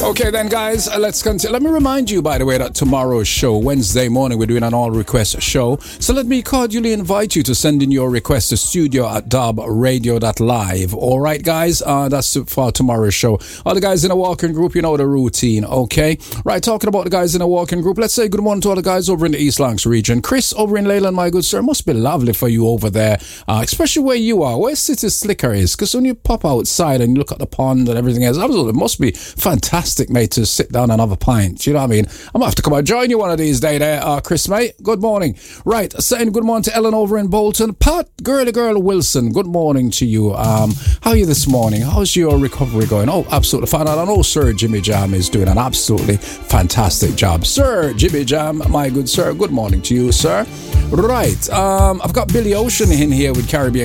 Okay then, guys, let's continue. Let me remind you, by the way, that tomorrow's show, Wednesday morning, we're doing an all-request show. So let me cordially invite you to send in your request to studio@dobradio.live. All right, guys, that's for tomorrow's show. All the guys in the walking group, you know the routine, okay? Right, talking about the guys in the walking group, let's say good morning to all the guys over in the East Lancs region. Chris over in Leyland, my good sir, must be lovely for you over there, especially where you are, where City Slicker is, because when you pop outside and you look at the pond and everything else, absolutely, it must be fantastic, mate, to sit down and have a pint. You know what I mean? I'm going to have to come and join you one of these days there, Chris, mate. Good morning. Right, saying good morning to Ellen over in Bolton. Pat, girl Wilson, good morning to you. How are you this morning? How's your recovery going? Oh, absolutely fine. I know Sir Jimmy Jam is doing an absolutely fantastic job. Sir Jimmy Jam, my good sir, good morning to you, sir. Right, I've got Billy Ocean in here with Caribbean